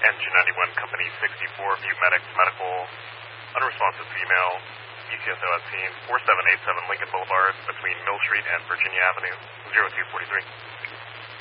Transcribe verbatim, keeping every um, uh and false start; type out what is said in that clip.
N two ninety-one, Company sixty-four, View Medics, Medical, unresponsive female, E C S O at scene, four seven eight seven Lincoln Boulevard, between Mill Street and Virginia Avenue, zero two four three.